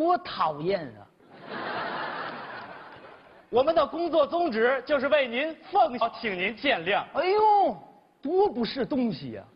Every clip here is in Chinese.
多讨厌啊！ 我们的工作宗旨就是为您奉献，请您见谅。 哎呦，多不是东西呀！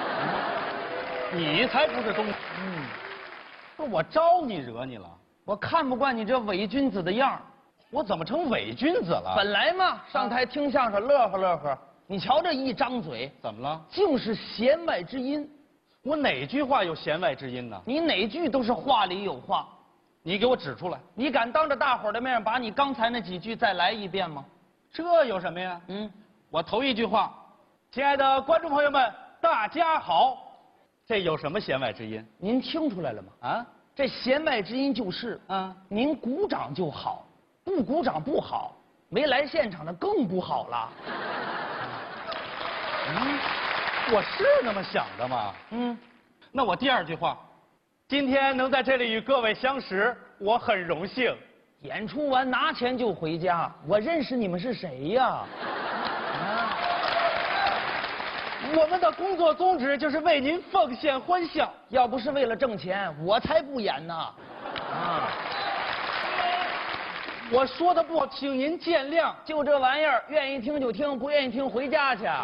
你才不是东西。不是我招你惹你了？ 我看不惯你这伪君子的样儿。 我怎么成伪君子了？ 本来嘛，上台听相声乐呵乐呵，你瞧这一张嘴， 怎么了？ 尽是弦外之音。 我哪句话有弦外之音呢？ 你哪句都是话里有话。 你给我指出来。 你敢当着大伙儿的面把你刚才那几句再来一遍吗？ 这有什么呀？我头一句话，亲爱的观众朋友们，大家好，这有什么弦外之音？ 您听出来了吗？ 啊， 这弦外之音就是您鼓掌就好，不鼓掌不好，没来现场的更不好了。 我是那么想的吗？那我第二句话，今天能在这里与各位相识，我很荣幸。 演出完拿钱就回家，我认识你们是谁呀？ 我们的工作宗旨就是为您奉献欢笑， 要不是为了挣钱，我才不演呢。 我说的不好，请您见谅。 就这玩意儿，愿意听就听，不愿意听回家去。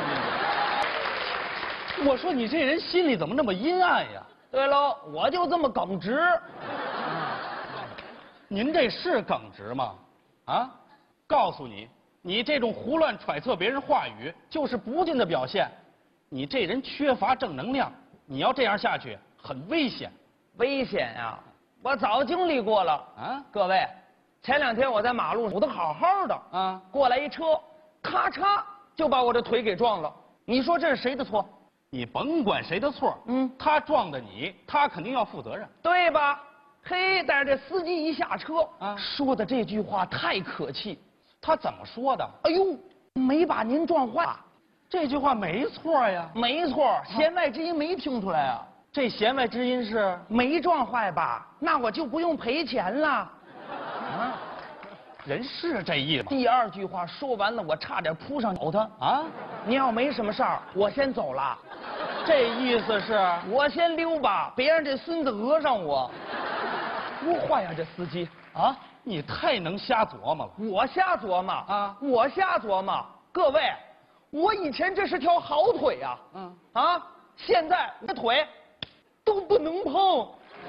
我说你这人心里怎么那么阴暗呀？ 对喽，我就这么耿直。 您这是耿直吗？啊，告诉你，你这种胡乱揣测别人话语，就是不敬的表现。你这人缺乏正能量，你要这样下去，很危险。 危险呀！我早经历过了啊！各位，前2天我在马路上走得好好的过来一车，咔嚓就把我的腿给撞了。你说这是谁的错？ 你甭管谁的错，他撞的你，他肯定要负责任， 对吧？嘿，但是这司机一下车说的这句话太可气。 他怎么说的？ 哎呦，没把您撞坏。 这句话没错呀。 没错，弦外之音没听出来啊。 这弦外之音是没撞坏吧？那我就不用赔钱了。 人是这意思。 第2句话说完了，我差点扑上咬他啊！ 你要没什么事儿，我先走了。 这意思是我先溜吧，别让这孙子讹上我。多坏呀，这司机啊！ 你太能瞎琢磨了。 我瞎琢磨啊！我瞎琢磨。各位，我以前这是条好腿呀。现在我的腿都不能碰。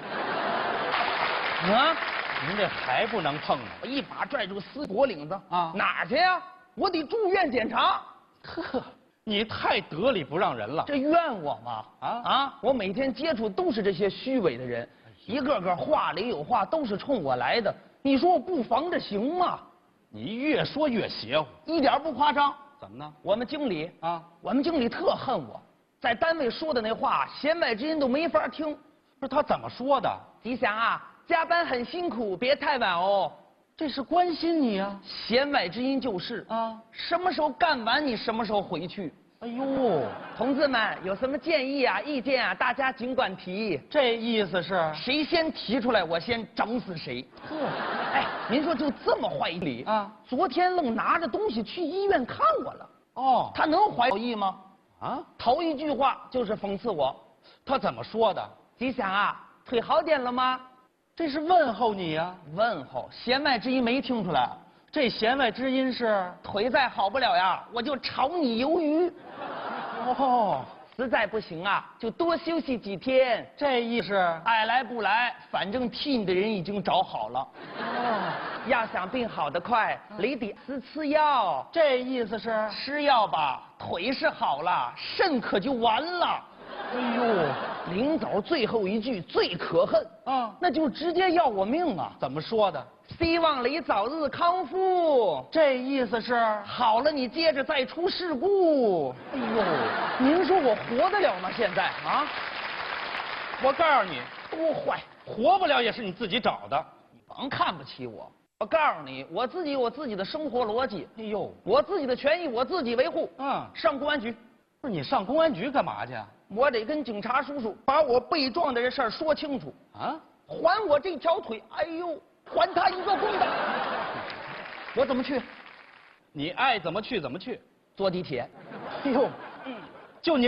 您这还不能碰呢！ 我一把拽住司机脖领子哪儿去呀？我得住院检查。 呵，你太得理不让人了。 这怨我吗？我每天接触都是这些虚伪的人，一个个话里有话，都是冲我来的。你说我不防着行吗？ 你越说越邪乎， 一点不夸张。 怎么呢？ 我们经理特恨我，在单位说的那话，弦外之音都没法听。 不是他怎么说的？ 吉祥啊，加班很辛苦，别太晚哦。 这是关心你啊。 弦外之音就是什么时候干完你什么时候回去。 哎呦， 同志们有什么建议啊、意见啊，大家尽管提。 这意思是谁先提出来，我先整死谁。哎，您说就这么坏理昨天愣拿着东西去医院看我了。他能怀疑吗？头一句话就是讽刺我。 他怎么说的？ 吉祥啊，腿好点了吗？ 这是问候你呀。 问候，弦外之音没听出来。 这弦外之音是腿再好不了呀，我就炒你鱿鱼。实在不行啊，就多休息几天。 这意思爱来不来，反正替你的人已经找好了。要想病好得快，你得吃药。 这意思是吃药吧，腿是好了，肾可就完了。哎呦，临走最后一句最可恨那就直接要我命啊！ 怎么说的？ 希望你早日康复。 这意思是好了，你接着再出事故。哎呦，您说我活得了吗？现在我告诉你， 多坏， 活不了也是你自己找的。 你甭看不起我。我告诉你，我自己有自己的生活逻辑。 哎呦， 我自己的权益我自己维护。上公安局。 不是你上公安局干嘛去？ 我得跟警察叔叔把我被撞的这事儿说清楚还我这条腿，哎呦，还他一个公道。我怎么去？ 你爱怎么去怎么去。 坐地铁。 哎呦，